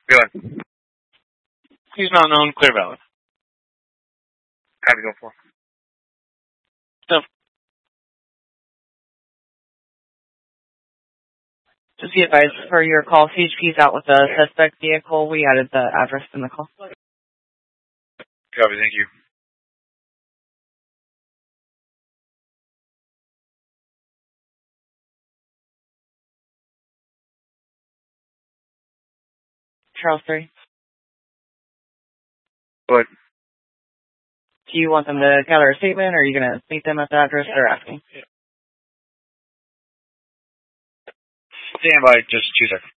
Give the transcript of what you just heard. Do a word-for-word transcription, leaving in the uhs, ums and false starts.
Go ahead. He's not known, clear valid. Copy, go for. So, just be advised, for your call, C H P's out with the suspect vehicle. We added the address in the call. Copy, thank you. Charles three. What? Do you want them to gather a statement, or are you going to meet them at the address they're asking? Stand by just two seconds.